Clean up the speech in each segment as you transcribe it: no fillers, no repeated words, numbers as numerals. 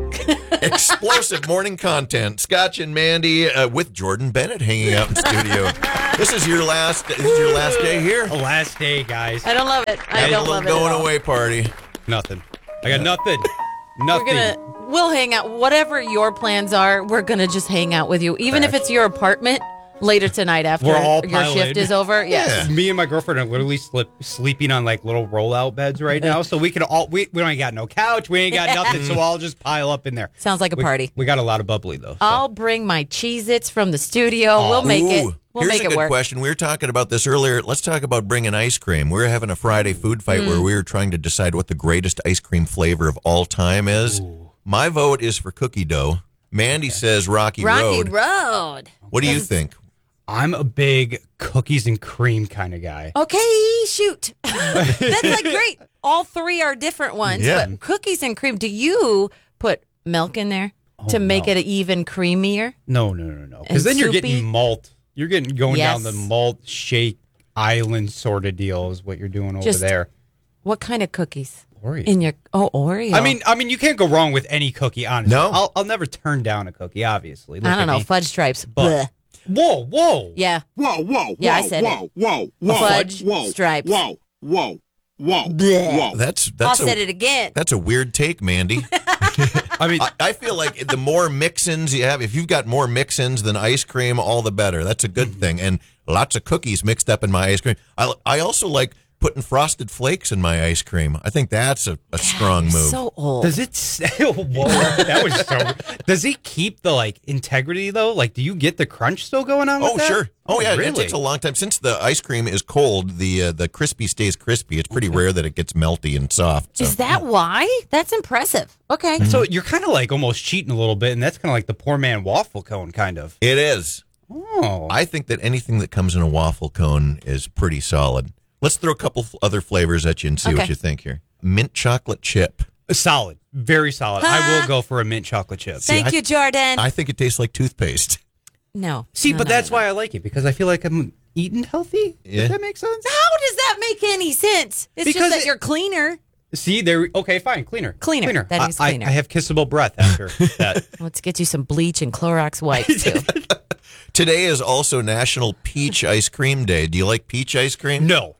Explosive morning content. Scotch and Mandy with Jordan Bennett hanging out in studio. This is your last day here. Last day, guys. I don't love it. I don't love it. Going away party. Nothing. I got nothing. Nothing. We'll hang out. Whatever your plans are, we're gonna just hang out with you, even if it's your apartment. Later tonight after your shift is over. Yes. Yeah. Me and my girlfriend are literally sleeping on like little rollout beds right now. So we can we don't got no couch. We ain't got nothing. So I'll just pile up in there. Sounds like a party. We got a lot of bubbly though. So. I'll bring my Cheez-Its from the studio. We'll make it. We'll Here's make a it good work. question. We were talking about this earlier. Let's talk about bringing ice cream. We were having a Friday food fight where we were trying to decide what the greatest ice cream flavor of all time is. Ooh. My vote is for cookie dough. Mandy says Rocky Road. Road. What do you think? I'm a big cookies and cream kind of guy. Okay, shoot. That's like great. All three are different ones. Yeah. But cookies and cream, do you put milk in there to make it even creamier? No. Because then you're soupy? getting malt. You're going Yes. down the malt shake island sort of deal is what you're doing over there. What kind of cookies? Oreo. In your Oreo. I mean, you can't go wrong with any cookie, honestly. No. I'll never turn down a cookie, obviously. I don't know, fudge stripes. But- Bleh. Whoa. Yeah. Whoa. Yeah, I said it. Whoa. Fudge stripes. Whoa. Bleh. That's I'll said it again. That's a weird take, Mandy. I mean, I feel like the more mix-ins you have, if you've got more mix-ins than ice cream, all the better. That's a good thing. And lots of cookies mixed up in my ice cream. I also like putting Frosted Flakes in my ice cream. I think that's a strong move. So old. does it? Whoa, that was so. Does it keep the integrity though? Like, do you get the crunch still going on? With that? Sure. Oh, yeah. really? It takes a long time. Since the ice cream is cold, the crispy stays crispy. It's pretty rare that it gets melty and soft. So. Is that why? That's impressive. Okay. So you're kind of like almost cheating a little bit, and that's kind of like the poor man waffle cone, kind of. It is. Oh, I think that anything that comes in a waffle cone is pretty solid. Let's throw a couple other flavors at you and see what you think here. Mint chocolate chip. solid, very solid. I will go for a mint chocolate chip. Thank you, Jordan. I think it tastes like toothpaste. No. See, No, but no, that's no. why I like it, because I feel like I'm eating healthy. Yeah. Does that make sense? How does that make any sense? It's Because just that you're cleaner. See, there. Okay, fine. Cleaner. Cleaner. That is cleaner. I have kissable breath after that. Let's get you some bleach and Clorox wipes, too. Today is also National Peach Ice Cream Day. Do you like peach ice cream? No.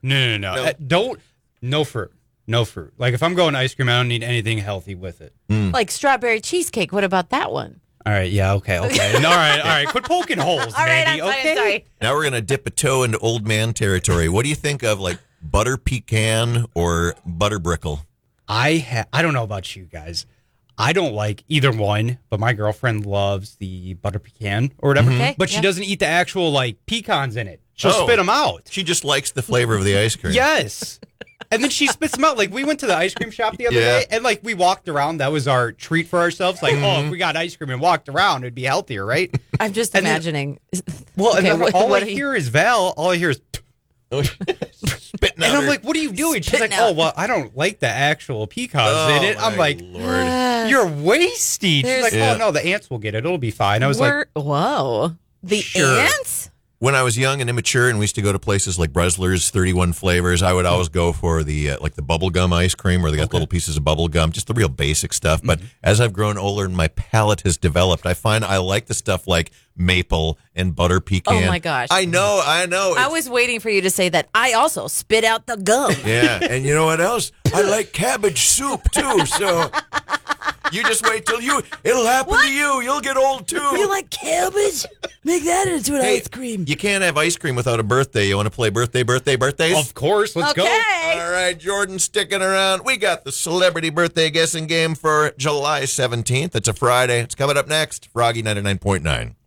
No fruit. No fruit. Like, if I'm going ice cream, I don't need anything healthy with it. Like strawberry cheesecake. What about that one? All right. Yeah. Okay. All right. Quit poking holes, All right, Mandy. I'm sorry. Now we're going to dip a toe into old man territory. What do you think of like butter pecan or butter brickle? I don't know about you guys. I don't like either one, but my girlfriend loves the butter pecan or whatever. Okay, But she yeah. doesn't eat the actual like pecans in it. She'll Oh. spit them out. She just likes the flavor of the ice cream. Yes. And then she spits them out. Like, we went to the ice cream shop the other Yeah. day, and like we walked around. That was our treat for ourselves. Like, oh, if we got ice cream and walked around, it'd be healthier, right? I'm just And then- imagining. Well, Okay, and then all I hear is Val. All I hear is, Spitting out and I'm her- like, what are you doing? She's like, Spitting out. oh, well, I don't like the actual pecans Oh, in it. I'm my like, Lord. you're wasting. She's There's- like, Yeah. oh no, the ants will get it. It'll be fine. I was like, Whoa. The Sure. ants? When I was young and immature and we used to go to places like Bresler's 31 Flavors, I would always go for the like the bubble gum ice cream where they got little pieces of bubble gum, just the real basic stuff. But as I've grown older and my palate has developed, I find I like the stuff like maple and butter pecan. Oh, my gosh. I know. I was waiting for you to say that. I also spit out the gum. Yeah, and you know what else? I like cabbage soup too. So you just wait till it'll happen to you. You'll get old too. You like cabbage? Make that into an Hey, ice cream. You can't have ice cream without a birthday. You want to play birthdays? of course, let's go. Okay. All right, Jordan, sticking around. We got the celebrity birthday guessing game for July 17th. It's a Friday. It's coming up next. Froggy 99.9.